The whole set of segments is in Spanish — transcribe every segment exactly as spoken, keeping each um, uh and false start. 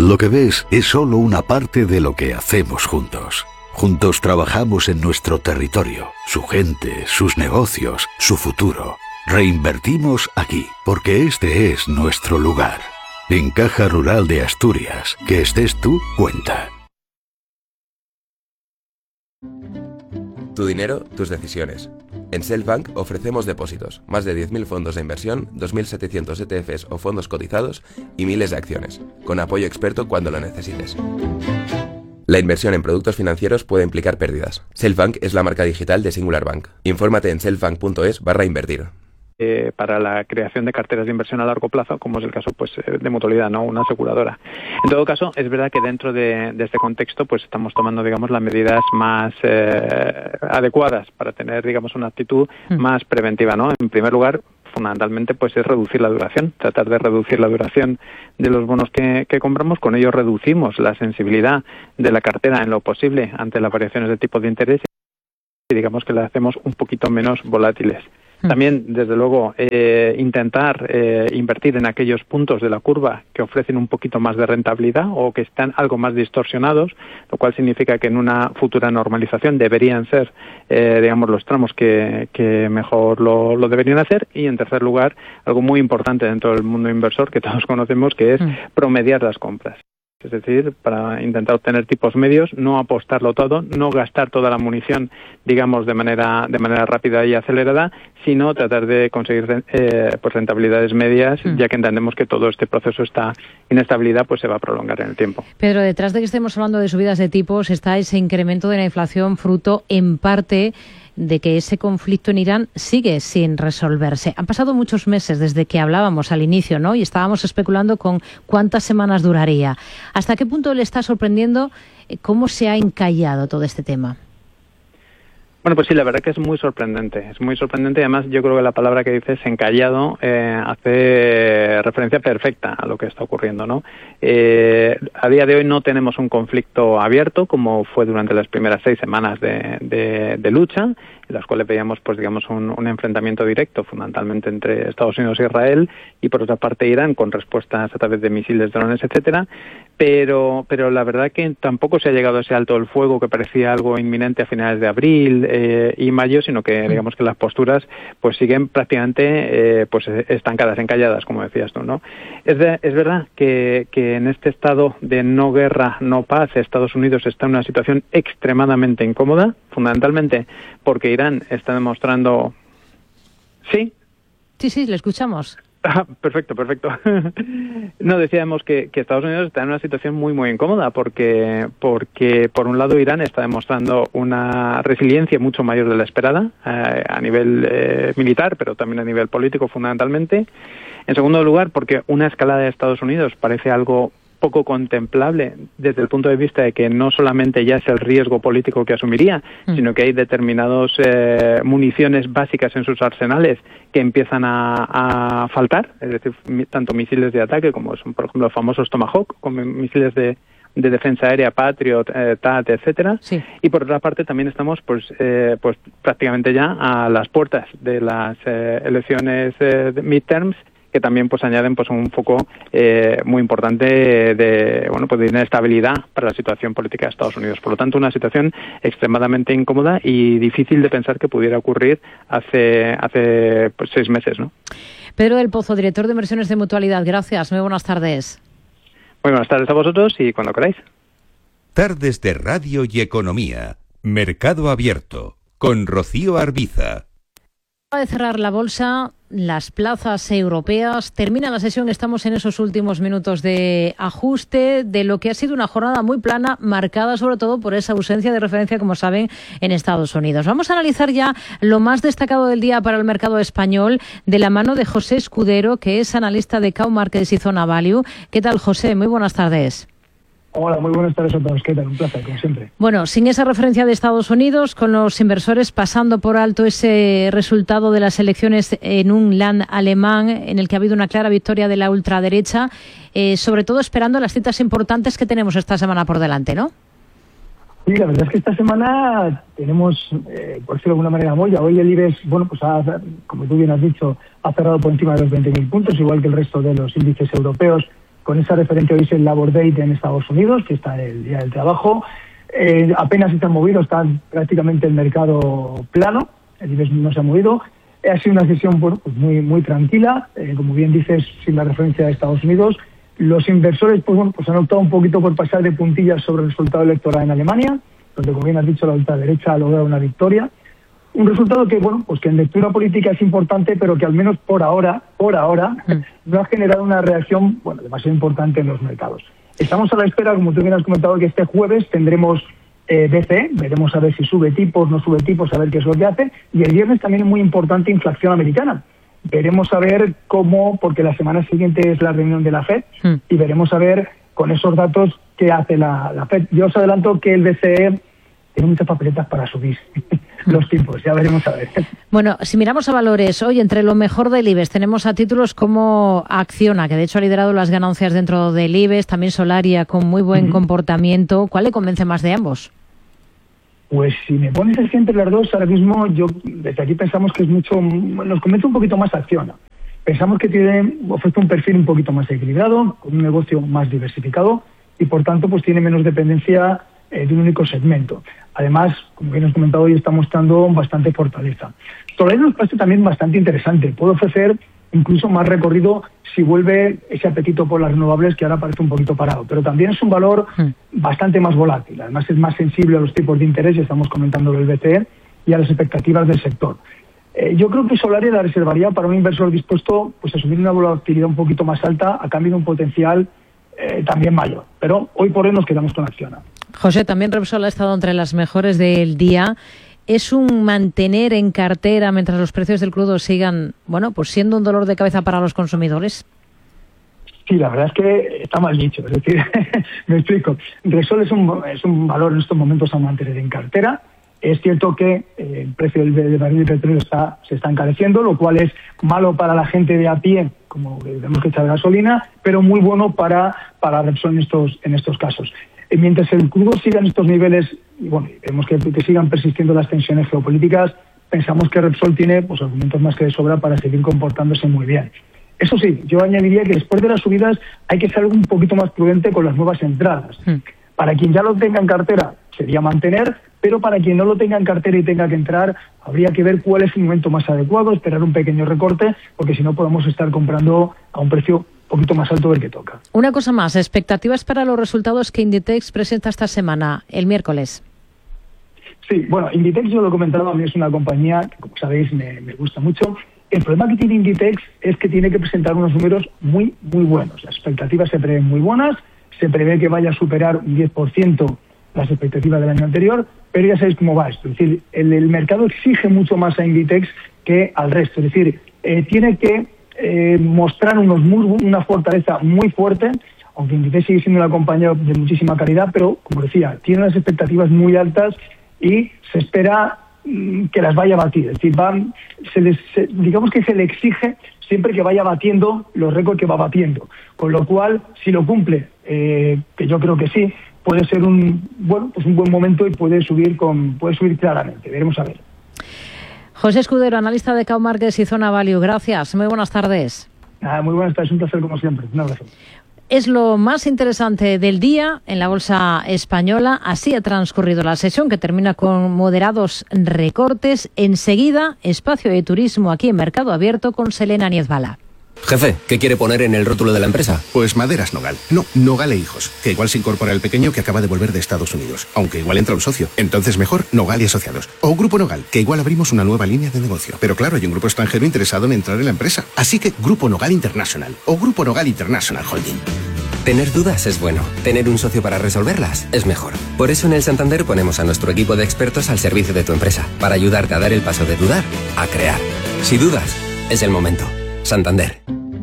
Lo que ves es solo una parte de lo que hacemos juntos. Juntos trabajamos en nuestro territorio, su gente, sus negocios, su futuro. Reinvertimos aquí, porque este es nuestro lugar. En Caja Rural de Asturias, que estés tú, cuenta. Tu dinero, tus decisiones. En Selfbank ofrecemos depósitos, más de diez mil fondos de inversión, dos mil setecientos E T Fs o fondos cotizados y miles de acciones, con apoyo experto cuando lo necesites. La inversión en productos financieros puede implicar pérdidas. Selfbank es la marca digital de Singular Bank. Infórmate en selfbank.es barra invertir. Eh, para la creación de carteras de inversión a largo plazo, como es el caso pues de Mutualidad, ¿no? Una aseguradora. En todo caso, es verdad que dentro de, de este contexto pues estamos tomando, digamos, las medidas más eh, adecuadas para tener, digamos, una actitud mm. más preventiva, ¿no? En primer lugar, fundamentalmente, pues es reducir la duración, tratar de reducir la duración de los bonos que, que compramos. Con ello reducimos la sensibilidad de la cartera en lo posible ante las variaciones de tipo de interés y digamos que la hacemos un poquito menos volátiles. También, desde luego, eh, intentar eh, invertir en aquellos puntos de la curva que ofrecen un poquito más de rentabilidad o que están algo más distorsionados, lo cual significa que en una futura normalización deberían ser, eh, digamos, los tramos que, que mejor lo, lo deberían hacer. Y, en tercer lugar, algo muy importante dentro del mundo inversor que todos conocemos, que es promediar las compras. Es decir, para intentar obtener tipos medios, no apostarlo todo, no gastar toda la munición, digamos, de manera de manera rápida y acelerada, sino tratar de conseguir eh, pues rentabilidades medias, mm. ya que entendemos que todo este proceso, esta inestabilidad, pues se va a prolongar en el tiempo. Pedro, detrás de que estemos hablando de subidas de tipos está ese incremento de la inflación fruto, en parte, de que ese conflicto en Irán sigue sin resolverse. Han pasado muchos meses desde que hablábamos al inicio, ¿no? Y estábamos especulando con cuántas semanas duraría. ¿Hasta qué punto le está sorprendiendo cómo se ha encallado todo este tema? Bueno, pues sí, la verdad que es muy sorprendente. Es muy sorprendente y además yo creo que la palabra que dices, encallado, eh, hace referencia perfecta a lo que está ocurriendo, ¿no? Eh, a día de hoy no tenemos un conflicto abierto como fue durante las primeras seis semanas de, de, de lucha, en las cuales veíamos, pues digamos, un, un enfrentamiento directo fundamentalmente entre Estados Unidos e Israel y por otra parte Irán con respuestas a través de misiles, drones, etcétera. Pero, pero la verdad que tampoco se ha llegado a ese alto el fuego que parecía algo inminente a finales de abril eh, y mayo, sino que digamos que las posturas pues siguen prácticamente eh, pues estancadas, encalladas, como decías tú, ¿no? Es, de, es verdad que, que en este estado de no guerra, no paz, Estados Unidos está en una situación extremadamente incómoda, fundamentalmente porque Irán está demostrando... ¿Sí? Sí, sí, le escuchamos. Ah, perfecto, perfecto. No, decíamos que, que Estados Unidos está en una situación muy, muy incómoda porque, porque por un lado, Irán está demostrando una resiliencia mucho mayor de la esperada eh, a nivel eh, militar, pero también a nivel político, fundamentalmente. En segundo lugar, porque una escalada de Estados Unidos parece algo poco contemplable desde el punto de vista de que no solamente ya es el riesgo político que asumiría, mm. sino que hay determinados eh, municiones básicas en sus arsenales que empiezan a, a faltar, es decir, mi, tanto misiles de ataque como son, por ejemplo, los famosos Tomahawk, como misiles de, de defensa aérea, Patriot, eh, T A T, etcétera. Sí. Y por otra parte también estamos pues eh, pues prácticamente ya a las puertas de las eh, elecciones eh, de midterms, que también pues añaden pues un foco eh, muy importante de bueno pues de inestabilidad para la situación política de Estados Unidos. Por lo tanto, una situación extremadamente incómoda y difícil de pensar que pudiera ocurrir hace hace pues, seis meses, ¿no? Pedro del Pozo, director de inversiones de Mutualidad. Gracias. Muy buenas tardes. Muy buenas tardes a vosotros y cuando queráis. Tardes de Radio y Economía. Mercado Abierto con Rocío Arbiza. Acaba de cerrar la bolsa, las plazas europeas. Termina la sesión, estamos en esos últimos minutos de ajuste de lo que ha sido una jornada muy plana, marcada sobre todo por esa ausencia de referencia, como saben, en Estados Unidos. Vamos a analizar ya lo más destacado del día para el mercado español de la mano de José Escudero, que es analista de Cow Markets y Zona Value. ¿Qué tal, José? Muy buenas tardes. Hola, muy buenas tardes a todos. ¿Qué tal? Un placer, como siempre. Bueno, sin esa referencia de Estados Unidos, con los inversores pasando por alto ese resultado de las elecciones en un land alemán en el que ha habido una clara victoria de la ultraderecha, eh, sobre todo esperando las citas importantes que tenemos esta semana por delante, ¿no? Sí, la verdad es que esta semana tenemos, eh, por decirlo de alguna manera, molla. Hoy el IBEX, bueno, pues ha, como tú bien has dicho, ha cerrado por encima de los veinte mil puntos, igual que el resto de los índices europeos. con esa referencia hoy es el Labor Day en Estados Unidos, que está el Día del Trabajo. Eh, apenas se han movido, está prácticamente el mercado plano, el IBEX no se ha movido. Eh, ha sido una sesión bueno, pues muy, muy tranquila, eh, como bien dices, sin la referencia de Estados Unidos. Los inversores pues, bueno, pues han optado un poquito por pasar de puntillas sobre el resultado electoral en Alemania, donde, como bien has dicho, la ultraderecha ha logrado una victoria. Un resultado que, bueno, pues que en lectura política es importante, pero que al menos por ahora, por ahora, mm. no ha generado una reacción, bueno, demasiado importante en los mercados. Estamos a la espera, como tú bien has comentado, que este jueves tendremos eh, B C E, veremos a ver si sube tipos, no sube tipos, a ver qué es lo que hace, y el viernes también es muy importante inflación americana. Veremos a ver cómo, porque la semana siguiente es la reunión de la Fed, mm. y veremos a ver con esos datos qué hace la, la Fed. Yo os adelanto que el B C E tiene muchas papeletas para subir los tipos, ya veremos a ver. Bueno, si miramos a valores, hoy entre lo mejor del IBEX tenemos a títulos como Acciona, que de hecho ha liderado las ganancias dentro del IBEX, también Solaria con muy buen uh-huh. comportamiento. ¿Cuál le convence más de ambos? Pues si me pones así entre las dos, ahora mismo yo desde aquí pensamos que es mucho, nos convence un poquito más Acciona. Pensamos que tiene, ofrece un perfil un poquito más equilibrado, con un negocio más diversificado y por tanto pues tiene menos dependencia eh, de un único segmento. Además, como bien has comentado, hoy está mostrando bastante fortaleza. Solaria nos parece también bastante interesante. Puede ofrecer incluso más recorrido si vuelve ese apetito por las renovables que ahora parece un poquito parado. Pero también es un valor mm. bastante más volátil. Además es más sensible a los tipos de interés, ya estamos comentando del B C E, y a las expectativas del sector. Eh, yo creo que Solaria la reservaría para un inversor dispuesto pues, a asumir una volatilidad un poquito más alta a cambio de un potencial eh, también mayor. Pero hoy por hoy nos quedamos con Acciona. José, también Repsol ha estado entre las mejores del día. ¿Es un mantener en cartera mientras los precios del crudo sigan, bueno, pues siendo un dolor de cabeza para los consumidores? Sí, la verdad es que está mal dicho. Es decir, me explico. Repsol es un, es un valor en estos momentos a mantener en cartera. Es cierto que eh, el precio del, del barril de petróleo está, se está encareciendo, lo cual es malo para la gente de a pie, como tenemos que echar gasolina, pero muy bueno para, para Repsol en estos, en estos casos. Mientras el crudo siga en estos niveles, y bueno, vemos que, que sigan persistiendo las tensiones geopolíticas, pensamos que Repsol tiene pues, argumentos más que de sobra para seguir comportándose muy bien. Eso sí, yo añadiría que después de las subidas hay que ser un poquito más prudente con las nuevas entradas. Mm. Para quien ya lo tenga en cartera, sería mantener, pero para quien no lo tenga en cartera y tenga que entrar, habría que ver cuál es el momento más adecuado, esperar un pequeño recorte, porque si no podemos estar comprando a un precio un poquito más alto del que toca. Una cosa más, expectativas para los resultados que Inditex presenta esta semana, el miércoles. Sí, bueno, Inditex, yo lo he comentado, a mí es una compañía que, como sabéis, me, me gusta mucho. El problema que tiene Inditex es que tiene que presentar unos números muy, muy buenos. Las expectativas se prevén muy buenas, se prevé que vaya a superar un diez por ciento las expectativas del año anterior, pero ya sabéis cómo va esto. Es decir, el, el mercado exige mucho más a Inditex que al resto. Es decir, eh, tiene que Eh, mostrar unos muy, una fortaleza muy fuerte, aunque Inditex sigue siendo una compañía de muchísima calidad, pero, como decía, tiene unas expectativas muy altas y se espera mm, que las vaya a batir. Es decir, van, se les, se, digamos que se le exige siempre que vaya batiendo los récords que va batiendo. Con lo cual, si lo cumple, eh, que yo creo que sí, puede ser un bueno pues un buen momento y puede subir con puede subir claramente. Veremos a ver. José Escudero, analista de Cow Markets y Zona Value. Gracias. Muy buenas tardes. Ah, muy buenas tardes. Un placer como siempre. Un abrazo. Es lo más interesante del día en la bolsa española. Así ha transcurrido la sesión, que termina con moderados recortes. Enseguida, espacio de turismo aquí en Mercado Abierto con Selena Niezbala. Jefe, ¿qué quiere poner en el rótulo de la empresa? Pues Maderas Nogal. No, Nogal e Hijos. Que igual se incorpora el pequeño que acaba de volver de Estados Unidos. Aunque igual entra un socio. Entonces mejor Nogal y Asociados. O Grupo Nogal, que igual abrimos una nueva línea de negocio. Pero claro, hay un grupo extranjero interesado en entrar en la empresa. Así que Grupo Nogal International. O Grupo Nogal International Holding. Tener dudas es bueno. Tener un socio para resolverlas es mejor. Por eso en el Santander ponemos a nuestro equipo de expertos al servicio de tu empresa. Para ayudarte a dar el paso de dudar a crear. Si dudas, es el momento. Santander.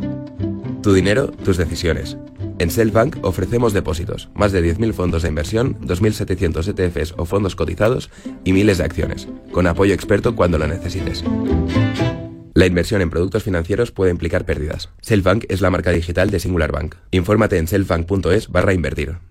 Tu dinero, tus decisiones. En Selfbank ofrecemos depósitos, más de diez mil fondos de inversión, dos mil setecientos E T Fs o fondos cotizados y miles de acciones, con apoyo experto cuando lo necesites. La inversión en productos financieros puede implicar pérdidas. Selfbank es la marca digital de Singular Bank. Infórmate en selfbank punto es barra invertir.